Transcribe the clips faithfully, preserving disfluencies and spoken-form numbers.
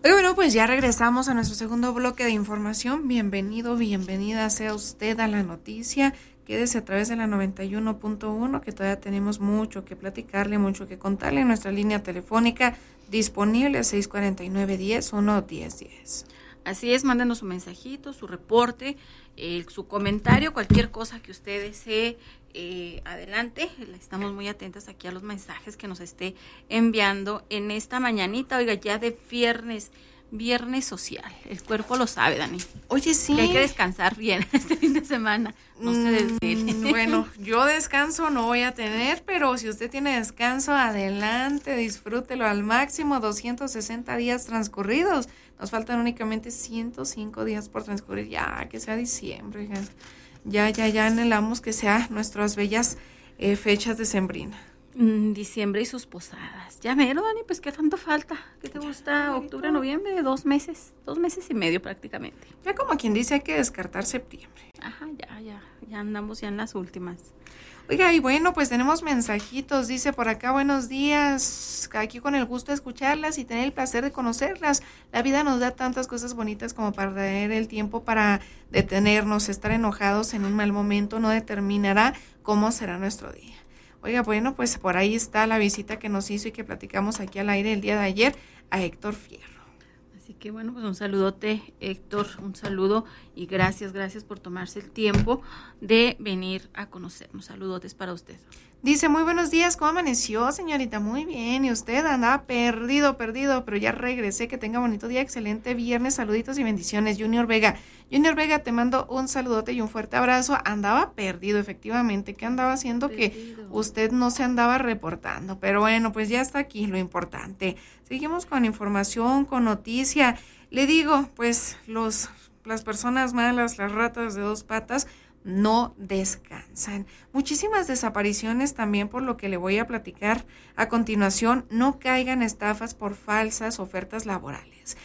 Oye, bueno, pues ya regresamos a nuestro segundo bloque de información. Bienvenido, bienvenida sea usted a la noticia. Quédese a través de la noventa y uno punto uno, que todavía tenemos mucho que platicarle, mucho que contarle. En nuestra línea telefónica disponible seis cuatro nueve, diez, uno, diez, diez. Así es, mándenos su mensajito, su reporte, eh, su comentario, cualquier cosa que usted desee. Eh, adelante, estamos muy atentas aquí a los mensajes que nos esté enviando en esta mañanita, oiga, ya de viernes, viernes social, el cuerpo lo sabe, Dani. Oye, sí. Que hay que descansar bien este fin de semana, no sé decir. Mm, bueno, yo descanso no voy a tener, pero si usted tiene descanso, adelante, disfrútelo al máximo, doscientos sesenta días transcurridos, nos faltan únicamente ciento cinco días por transcurrir, ya que sea diciembre, ya. Ya, ya, ya anhelamos que sea nuestras bellas eh, fechas de sembrina. Mm, diciembre y sus posadas. Ya mero, Dani, pues ¿qué tanto falta? ¿Qué te gusta? Ya, octubre, noviembre, dos meses, dos meses y medio prácticamente. Ya como quien dice, hay que descartar septiembre. Ajá, ya, ya, ya andamos ya en las últimas. Oiga, y bueno, pues tenemos mensajitos, dice por acá, buenos días, aquí con el gusto de escucharlas y tener el placer de conocerlas. La vida nos da tantas cosas bonitas como para tener el tiempo para detenernos, estar enojados en un mal momento no determinará cómo será nuestro día. Oiga, bueno, pues por ahí está la visita que nos hizo y que platicamos aquí al aire el día de ayer a Héctor Fierro. Así que bueno, pues un saludote, Héctor, un saludo y gracias, gracias por tomarse el tiempo de venir a conocernos. Saludotes para usted. Dice, muy buenos días, ¿cómo amaneció, señorita? Muy bien, y usted andaba perdido, perdido, pero ya regresé, que tenga bonito día, excelente viernes, saluditos y bendiciones. Junior Vega, Junior Vega, te mando un saludote y un fuerte abrazo. Andaba perdido, efectivamente, ¿qué andaba haciendo perdido? Que usted no se andaba reportando? Pero bueno, pues ya está aquí lo importante. Seguimos con información, con noticia. Le digo, pues los las personas malas, las ratas de dos patas, no descansan. Muchísimas desapariciones también, por lo que le voy a platicar a continuación. No caigan estafas por falsas ofertas laborales.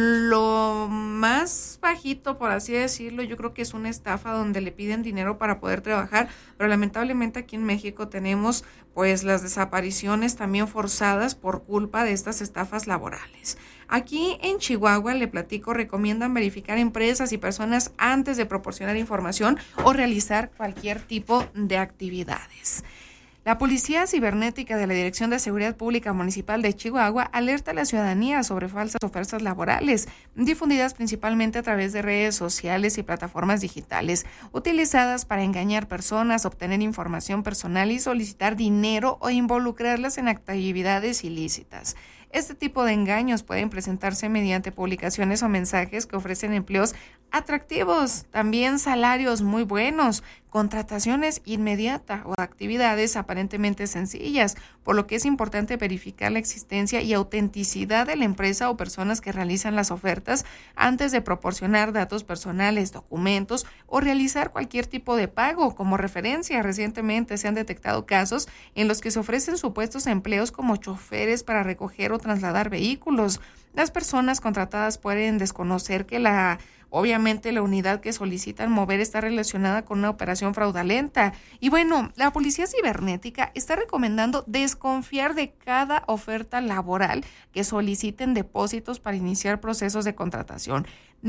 Lo más bajito, por así decirlo, yo creo que es una estafa donde le piden dinero para poder trabajar, pero lamentablemente aquí en México tenemos pues las desapariciones también forzadas por culpa de estas estafas laborales. Aquí en Chihuahua, le platico, recomiendan verificar empresas y personas antes de proporcionar información o realizar cualquier tipo de actividades. La Policía Cibernética de la Dirección de Seguridad Pública Municipal de Chihuahua alerta a la ciudadanía sobre falsas ofertas laborales, difundidas principalmente a través de redes sociales y plataformas digitales, utilizadas para engañar personas, obtener información personal y solicitar dinero o involucrarlas en actividades ilícitas. Este tipo de engaños pueden presentarse mediante publicaciones o mensajes que ofrecen empleos atractivos, también salarios muy buenos, contrataciones inmediatas o actividades aparentemente sencillas, por lo que es importante verificar la existencia y autenticidad de la empresa o personas que realizan las ofertas antes de proporcionar datos personales, documentos o realizar cualquier tipo de pago. Como referencia, recientemente se han detectado casos en los que se ofrecen supuestos empleos como choferes para recoger o trasladar vehículos. Las personas contratadas pueden desconocer que la Obviamente la unidad que solicitan mover está relacionada con una operación fraudulenta. Y bueno, la Policía Cibernética está recomendando desconfiar de cada oferta laboral que soliciten depósitos para iniciar procesos de contratación.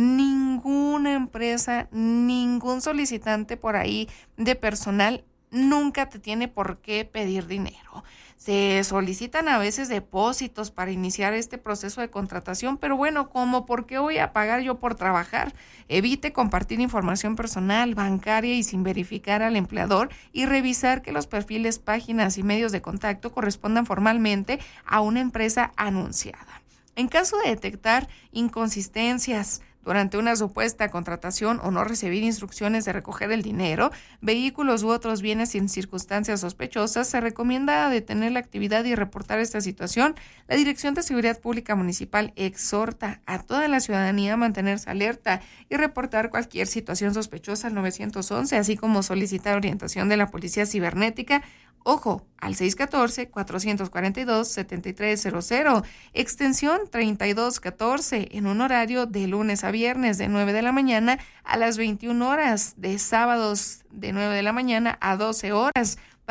Ninguna empresa, ningún solicitante por ahí de personal nunca te tiene por qué pedir dinero. Se solicitan a veces depósitos para iniciar este proceso de contratación, pero bueno, ¿cómo por qué voy a pagar yo por trabajar? Evite compartir información personal, bancaria y sin verificar al empleador, y revisar que los perfiles, páginas y medios de contacto correspondan formalmente a una empresa anunciada. En caso de detectar inconsistencias durante una supuesta contratación o no recibir instrucciones de recoger el dinero, vehículos u otros bienes en circunstancias sospechosas, se recomienda detener la actividad y reportar esta situación. La Dirección de Seguridad Pública Municipal exhorta a toda la ciudadanía a mantenerse alerta y reportar cualquier situación sospechosa al nueve once, así como solicitar orientación de la Policía Cibernética. Ojo, al seis uno cuatro, cuatro cuatro dos, siete tres cero cero, extensión treinta y dos catorce, en un horario de lunes a viernes de nueve de la mañana a las veintiuna horas, de sábados de nueve de la mañana a doce horas.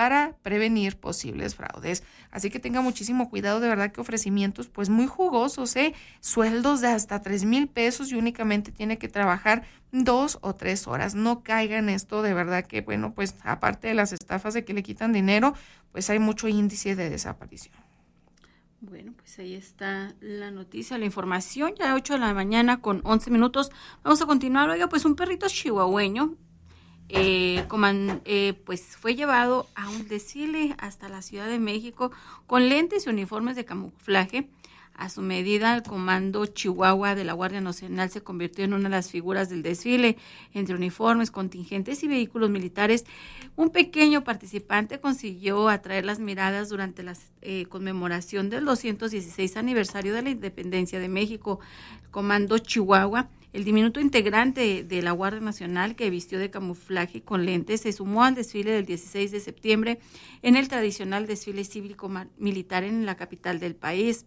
para prevenir posibles fraudes. Así que tenga muchísimo cuidado, de verdad que ofrecimientos pues muy jugosos, ¿eh? Sueldos de hasta tres mil pesos y únicamente tiene que trabajar dos o tres horas. No caiga en esto, de verdad que, bueno, pues aparte de las estafas de que le quitan dinero, pues hay mucho índice de desaparición. Bueno, pues ahí está la noticia, la información, ya ocho de la mañana con once minutos. Vamos a continuar. Oiga, pues un perrito chihuahueño eh, coman, eh, pues fue llevado a un desfile hasta la Ciudad de México con lentes y uniformes de camuflaje. A su medida, el Comando Chihuahua de la Guardia Nacional se convirtió en una de las figuras del desfile. Entre uniformes, contingentes y vehículos militares, un pequeño participante consiguió atraer las miradas durante la eh, conmemoración del doscientos dieciséis aniversario de la independencia de México. El Comando Chihuahua, el diminuto integrante de la Guardia Nacional que vistió de camuflaje con lentes, se sumó al desfile del dieciséis de septiembre en el tradicional desfile cívico-militar en la capital del país.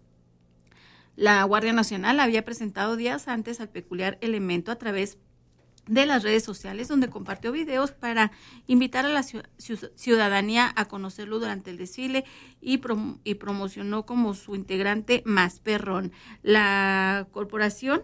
La Guardia Nacional había presentado días antes al peculiar elemento a través de las redes sociales, donde compartió videos para invitar a la ciudadanía a conocerlo durante el desfile y, prom- y promocionó como su integrante más perrón. La corporación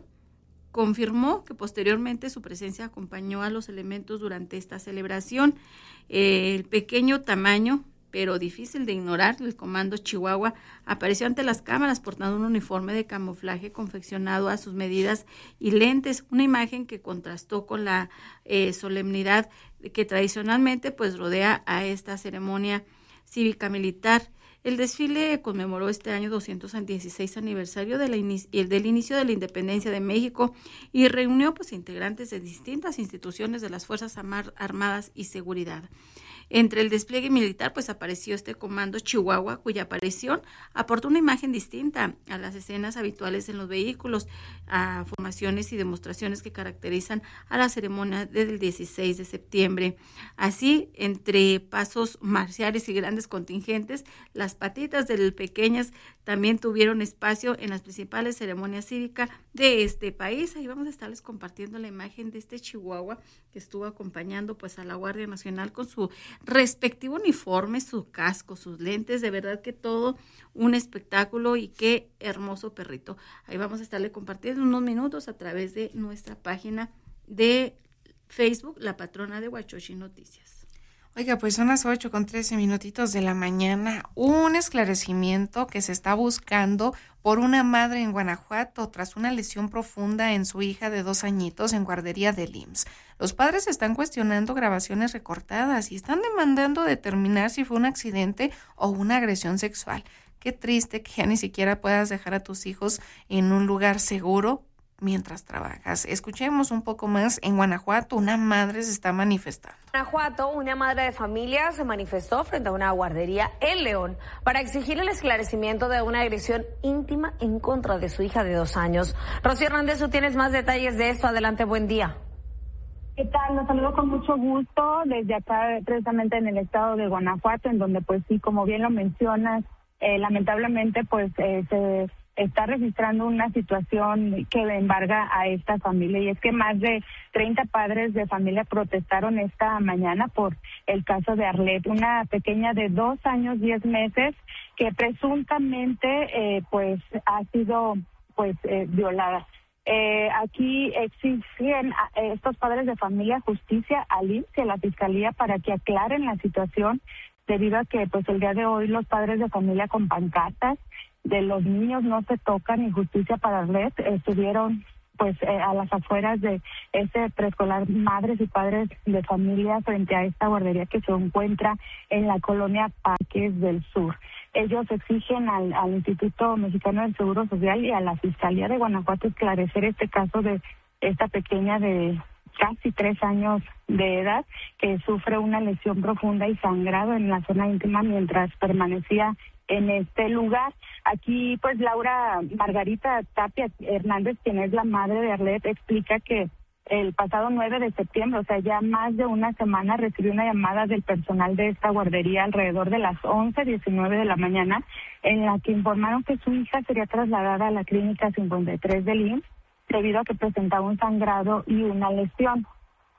confirmó que posteriormente su presencia acompañó a los elementos durante esta celebración. Eh, el pequeño tamaño, pero difícil de ignorar, el Comando Chihuahua apareció ante las cámaras portando un uniforme de camuflaje confeccionado a sus medidas y lentes, una imagen que contrastó con la eh, solemnidad que tradicionalmente pues rodea a esta ceremonia cívica militar. El desfile conmemoró este año doscientos dieciséis aniversario de la inicio, del inicio de la independencia de México y reunió pues integrantes de distintas instituciones de las Fuerzas Armadas y Seguridad. Entre el despliegue militar, pues apareció este Comando Chihuahua, cuya aparición aportó una imagen distinta a las escenas habituales en los vehículos, a formaciones y demostraciones que caracterizan a la ceremonia del dieciséis de septiembre. Así, entre pasos marciales y grandes contingentes, las patitas del pequeñas también tuvieron espacio en las principales ceremonias cívicas de este país. Ahí vamos a estarles compartiendo la imagen de este Chihuahua que estuvo acompañando pues a la Guardia Nacional con su respectivo uniforme, su casco, sus lentes, de verdad que todo un espectáculo y qué hermoso perrito. Ahí vamos a estarle compartiendo unos minutos a través de nuestra página de Facebook, La Patrona de Huachochi Noticias. Oiga, pues son las ocho con trece minutitos de la mañana. Un esclarecimiento que se está buscando por una madre en Guanajuato tras una lesión profunda en su hija de dos añitos en guardería del I M S S. Los padres están cuestionando grabaciones recortadas y están demandando determinar si fue un accidente o una agresión sexual. Qué triste que ya ni siquiera puedas dejar a tus hijos en un lugar seguro mientras trabajas. Escuchemos un poco más. En Guanajuato, una madre se está manifestando. En Guanajuato, una madre de familia se manifestó frente a una guardería en León para exigir el esclarecimiento de una agresión íntima en contra de su hija de dos años. Rocío Hernández, tú tienes más detalles de esto. Adelante, buen día. ¿Qué tal? Los saludo con mucho gusto desde acá, precisamente en el estado de Guanajuato, en donde, pues sí, como bien lo mencionas, eh, lamentablemente, pues eh, se está registrando una situación que embarga a esta familia, y es que más de treinta padres de familia protestaron esta mañana por el caso de Arlet, una pequeña de dos años, diez meses, que presuntamente eh, pues ha sido pues eh, violada. Eh, aquí exigen a estos padres de familia justicia al I M S S y a la Fiscalía para que aclaren la situación, debido a que pues el día de hoy los padres de familia con pancartas de los niños no se tocan y justicia para Arlet estuvieron pues eh, a las afueras de este preescolar, madres y padres de familia, frente a esta guardería que se encuentra en la colonia Parques del Sur. Ellos exigen al, al Instituto Mexicano del Seguro Social y a la Fiscalía de Guanajuato esclarecer este caso de esta pequeña de casi tres años de edad que sufre una lesión profunda y sangrado en la zona íntima mientras permanecía en este lugar. Aquí, pues, Laura Margarita Tapia Hernández, quien es la madre de Arlet, explica que el pasado nueve de septiembre, o sea, ya más de una semana, recibió una llamada del personal de esta guardería alrededor de las once diecinueve de la mañana, en la que informaron que su hija sería trasladada a la clínica cincuenta y tres del I M S S debido a que presentaba un sangrado y una lesión.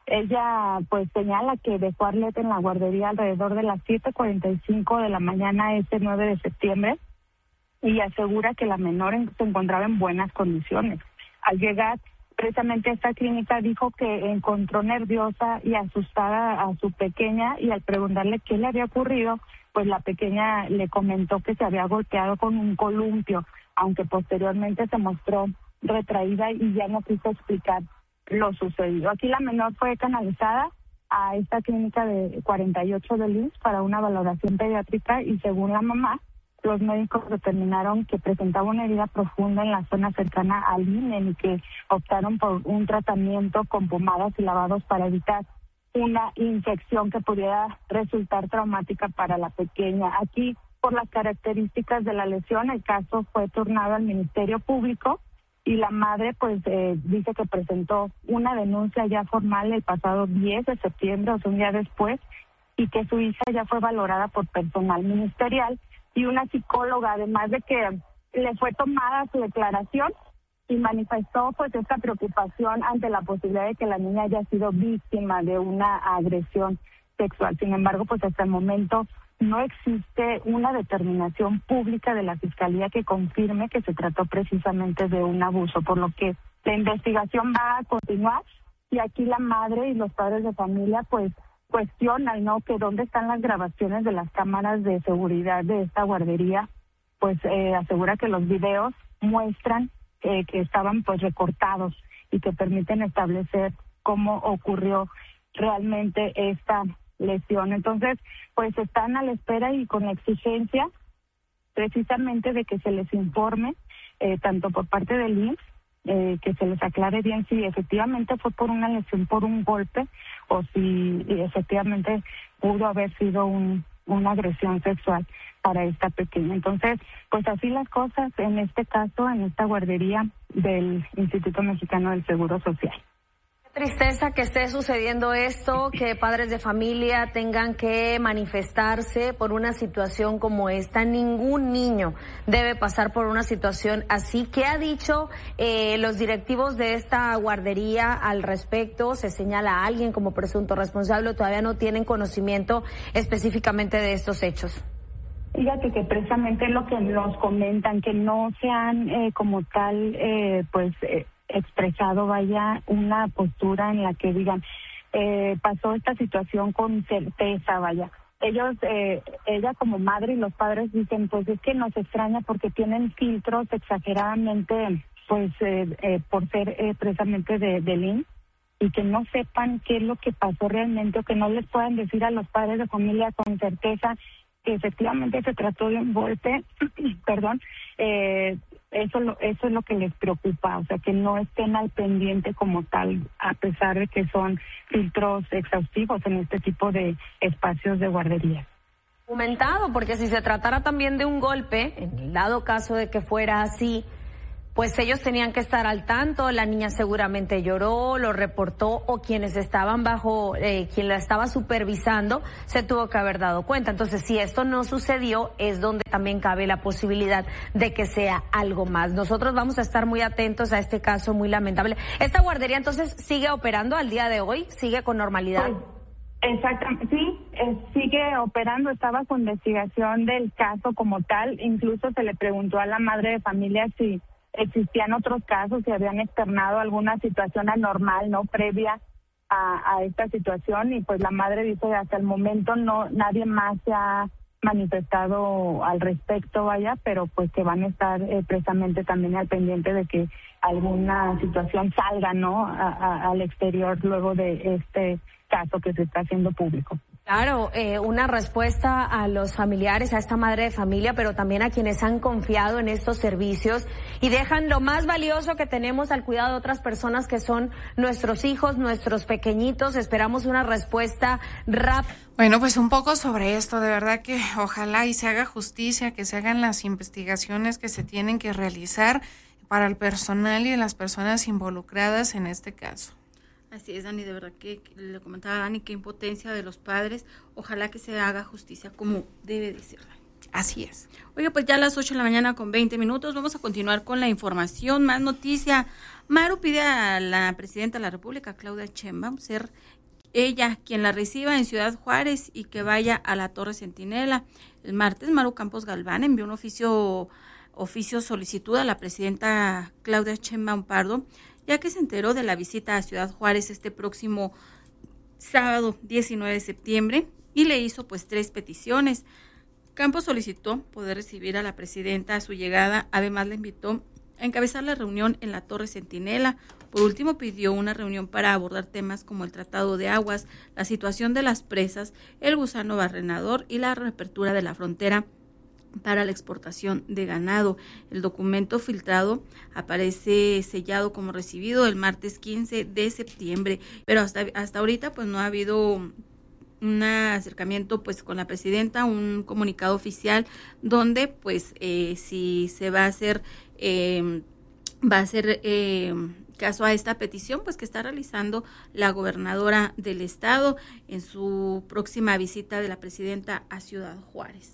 Ella pues señala que dejó a Arlet en la guardería alrededor de las siete cuarenta y cinco de la mañana este nueve de septiembre y asegura que la menor se encontraba en buenas condiciones. Al llegar precisamente a esta clínica dijo que encontró nerviosa y asustada a su pequeña y al preguntarle qué le había ocurrido, pues la pequeña le comentó que se había golpeado con un columpio, aunque posteriormente se mostró retraída y ya no quiso explicar lo sucedido. Aquí la menor fue canalizada a esta clínica de cuarenta y ocho del I M S S para una valoración pediátrica y según la mamá, los médicos determinaron que presentaba una herida profunda en la zona cercana al himen y que optaron por un tratamiento con pomadas y lavados para evitar una infección que pudiera resultar traumática para la pequeña. Aquí, por las características de la lesión, el caso fue turnado al Ministerio Público y la madre pues eh, dice que presentó una denuncia ya formal el pasado diez de septiembre, o sea, un día después, y que su hija ya fue valorada por personal ministerial y una psicóloga, además de que le fue tomada su declaración y manifestó pues esta preocupación ante la posibilidad de que la niña haya sido víctima de una agresión sexual. Sin embargo, pues hasta el momento no existe una determinación pública de la Fiscalía que confirme que se trató precisamente de un abuso, por lo que la investigación va a continuar y aquí la madre y los padres de familia pues cuestionan, ¿no?, que dónde están las grabaciones de las cámaras de seguridad de esta guardería. Pues eh, asegura que los videos muestran eh, que estaban pues recortados y que permiten establecer cómo ocurrió realmente esta lesión. Entonces, pues están a la espera y con la exigencia precisamente de que se les informe, eh, tanto por parte del I M S S, eh, que se les aclare bien si efectivamente fue por una lesión, por un golpe, o si efectivamente pudo haber sido un, una agresión sexual para esta pequeña. Entonces, pues así las cosas en este caso, en esta guardería del Instituto Mexicano del Seguro Social. Tristeza que esté sucediendo esto, que padres de familia tengan que manifestarse por una situación como esta. Ningún niño debe pasar por una situación así. ¿Qué ha dicho eh, los directivos de esta guardería al respecto? ¿Se señala a alguien como presunto responsable o todavía no tienen conocimiento específicamente de estos hechos? Fíjate que precisamente lo que nos comentan, que no se han eh, como tal, eh, pues... Eh, expresado, vaya, una postura en la que digan, eh, pasó esta situación con certeza, vaya. Ellos, eh, ella como madre y los padres dicen, pues es que nos extraña porque tienen filtros exageradamente, pues, eh, eh, por ser eh, precisamente de, de L I M y que no sepan qué es lo que pasó realmente o que no les puedan decir a los padres de familia con certeza que efectivamente se trató de un golpe, perdón, eh, Eso, lo, eso es lo que les preocupa, o sea, que no estén al pendiente como tal, a pesar de que son filtros exhaustivos en este tipo de espacios de guardería. Documentado, porque si se tratara también de un golpe, en el dado caso de que fuera así, pues ellos tenían que estar al tanto, la niña seguramente lloró, lo reportó, o quienes estaban bajo, eh, quien la estaba supervisando, se tuvo que haber dado cuenta. Entonces, si esto no sucedió, es donde también cabe la posibilidad de que sea algo más. Nosotros vamos a estar muy atentos a este caso muy lamentable. ¿Esta guardería entonces sigue operando al día de hoy? ¿Sigue con normalidad? Pues, exactamente, sí, eh, sigue operando, estaba con investigación del caso como tal, incluso se le preguntó a la madre de familia si existían otros casos, si habían externado alguna situación anormal, ¿no?, previa a, a esta situación, y pues la madre dice que hasta el momento no, nadie más se ha manifestado al respecto, vaya, pero pues que van a estar eh, precisamente también al pendiente de que alguna situación salga, ¿no?, a, a, al exterior luego de este caso que se está haciendo público. Claro, eh, una respuesta a los familiares, a esta madre de familia, pero también a quienes han confiado en estos servicios y dejan lo más valioso que tenemos al cuidado de otras personas que son nuestros hijos, nuestros pequeñitos. Esperamos una respuesta rápida. Bueno, pues un poco sobre esto, de verdad que ojalá y se haga justicia, que se hagan las investigaciones que se tienen que realizar para el personal y las personas involucradas en este caso. Así es, Dani, de verdad que, que le comentaba a Dani, qué impotencia de los padres. Ojalá que se haga justicia como debe de ser, Dani. Así es. Oiga, pues ya a las ocho de la mañana con veinte minutos vamos a continuar con la información, más noticia. Maru pide a la presidenta de la República, Claudia Sheinbaum, ser ella quien la reciba en Ciudad Juárez y que vaya a la Torre Centinela. El martes, Maru Campos Galván envió un oficio, oficio solicitud a la presidenta Claudia Sheinbaum Pardo, ya que se enteró de la visita a Ciudad Juárez este próximo sábado diecinueve de septiembre y le hizo pues tres peticiones. Campos solicitó poder recibir a la presidenta a su llegada, además le invitó a encabezar la reunión en la Torre Centinela. Por último, pidió una reunión para abordar temas como el tratado de aguas, la situación de las presas, el gusano barrenador y la reapertura de la frontera para la exportación de ganado. El documento filtrado aparece sellado como recibido el martes quince de septiembre, pero hasta, hasta ahorita pues no ha habido un acercamiento pues con la presidenta, un comunicado oficial donde pues eh, si se va a hacer eh, va a hacer eh, caso a esta petición pues que está realizando la gobernadora del estado en su próxima visita de la presidenta a Ciudad Juárez.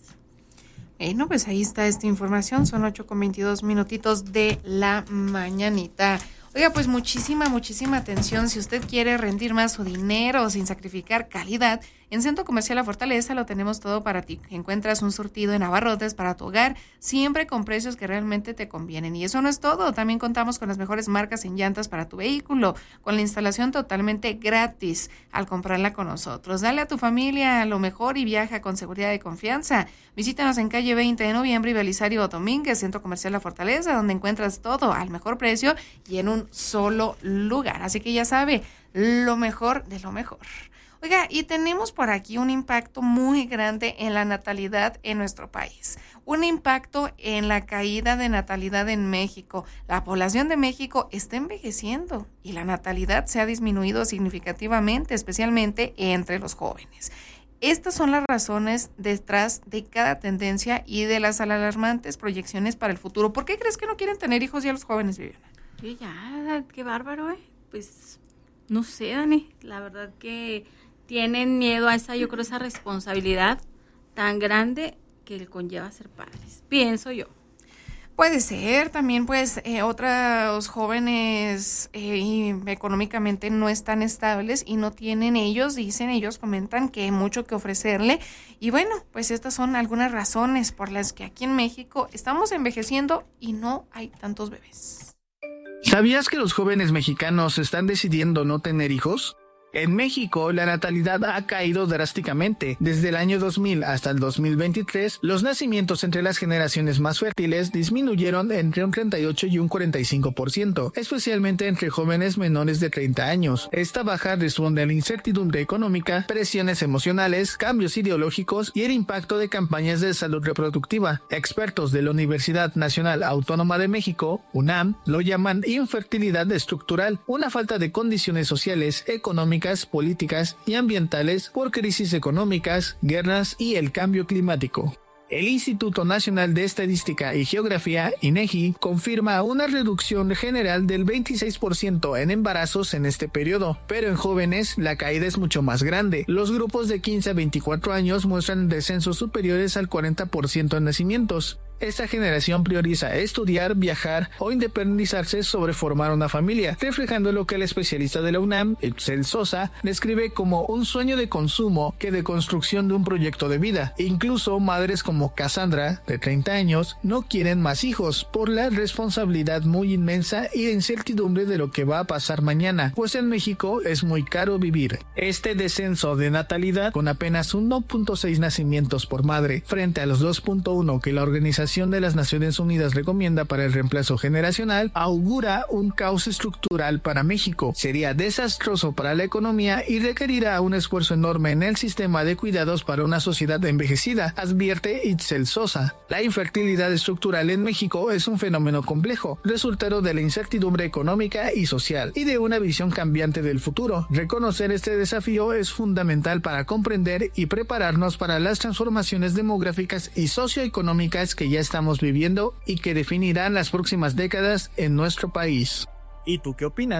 Bueno, pues ahí está esta información, son ocho con veintidós minutitos de la mañanita. Oiga, pues muchísima, muchísima atención. Si usted quiere rendir más su dinero sin sacrificar calidad, en Centro Comercial La Fortaleza lo tenemos todo para ti. Encuentras un surtido en abarrotes para tu hogar, siempre con precios que realmente te convienen. Y eso no es todo, también contamos con las mejores marcas en llantas para tu vehículo, con la instalación totalmente gratis al comprarla con nosotros. Dale a tu familia lo mejor y viaja con seguridad y confianza. Visítanos en calle veinte de noviembre y Belisario Domínguez, Centro Comercial La Fortaleza, donde encuentras todo al mejor precio y en un solo lugar. Así que ya sabe, lo mejor de lo mejor. Oiga, y tenemos por aquí un impacto muy grande en la natalidad en nuestro país. Un impacto en la caída de natalidad en México. La población de México está envejeciendo y la natalidad se ha disminuido significativamente, especialmente entre los jóvenes. Estas son las razones detrás de cada tendencia y de las alarmantes proyecciones para el futuro. ¿Por qué crees que no quieren tener hijos ya los jóvenes, Viviana? Sí, ya, qué bárbaro, ¿eh? Pues no sé, Dani, la verdad que tienen miedo a esa, yo creo, esa responsabilidad tan grande que conlleva ser padres, pienso yo. Puede ser, también pues eh, otros jóvenes eh, económicamente no están estables y no tienen ellos, dicen, ellos comentan que hay mucho que ofrecerle. Y bueno, pues estas son algunas razones por las que aquí en México estamos envejeciendo y no hay tantos bebés. ¿Sabías que los jóvenes mexicanos están decidiendo no tener hijos? En México, la natalidad ha caído drásticamente. Desde el año dos mil hasta el dos mil veintitrés, los nacimientos entre las generaciones más fértiles disminuyeron entre un treinta y ocho y un cuarenta y cinco por ciento, especialmente entre jóvenes menores de treinta años. Esta baja responde a la incertidumbre económica, presiones emocionales, cambios ideológicos y el impacto de campañas de salud reproductiva. Expertos de la Universidad Nacional Autónoma de México, UNAM, lo llaman infertilidad estructural, una falta de condiciones sociales, económicas, políticas y ambientales por crisis económicas, guerras y el cambio climático. El Instituto Nacional de Estadística y Geografía, INEGI, confirma una reducción general del veintiséis por ciento en embarazos en este periodo, pero en jóvenes la caída es mucho más grande. Los grupos de quince a veinticuatro años muestran descensos superiores al cuarenta por ciento en nacimientos. Esta generación prioriza estudiar, viajar o independizarse sobre formar una familia, reflejando lo que el especialista de la UNAM, Itzel Sosa, describe como un sueño de consumo que de construcción de un proyecto de vida. Incluso madres como Cassandra, de treinta años, no quieren más hijos por la responsabilidad muy inmensa y la incertidumbre de lo que va a pasar mañana, pues en México es muy caro vivir. Este descenso de natalidad, con apenas uno punto seis nacimientos por madre, frente a los dos punto uno que la organización de las Naciones Unidas recomienda para el reemplazo generacional, augura un caos estructural para México. Sería desastroso para la economía y requerirá un esfuerzo enorme en el sistema de cuidados para una sociedad envejecida, advierte Itzel Sosa. La infertilidad estructural en México es un fenómeno complejo, resultado de la incertidumbre económica y social y de una visión cambiante del futuro. Reconocer este desafío es fundamental para comprender y prepararnos para las transformaciones demográficas y socioeconómicas que ya estamos viviendo y que definirán las próximas décadas en nuestro país. ¿Y tú qué opinas?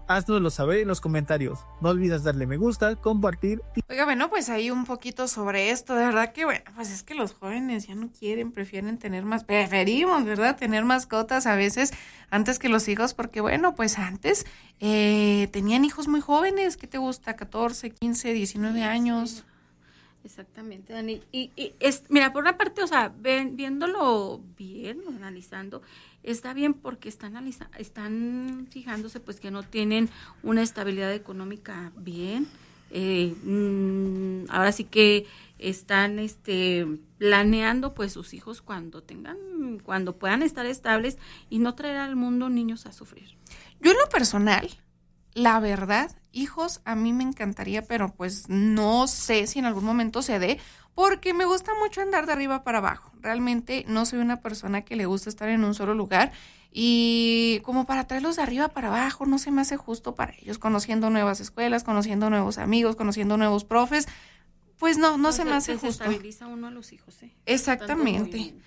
Haznoslo saber en los comentarios. No olvides darle me gusta, compartir. Y... Oiga, bueno, pues ahí un poquito sobre esto. De verdad que, bueno, pues es que los jóvenes ya no quieren, prefieren tener más, preferimos, ¿verdad? Tener mascotas a veces antes que los hijos, porque, bueno, pues antes eh, tenían hijos muy jóvenes. ¿Qué te gusta? catorce, quince, diecinueve años. Exactamente, Dani. Y, y es, mira, por una parte, o sea, ven, viéndolo bien, analizando, está bien porque están analiza, están fijándose pues que no tienen una estabilidad económica bien. Eh, mmm, ahora sí que están este planeando pues sus hijos cuando tengan, cuando puedan estar estables y no traer al mundo niños a sufrir. Yo en lo personal, la verdad, hijos a mí me encantaría, pero pues no sé si en algún momento se dé, porque me gusta mucho andar de arriba para abajo. Realmente no soy una persona que le gusta estar en un solo lugar y como para traerlos de arriba para abajo no se me hace justo para ellos, conociendo nuevas escuelas, conociendo nuevos amigos, conociendo nuevos profes. Pues no, no, no se, se me hace justo. Desestabiliza uno a los hijos, ¿eh? Exactamente.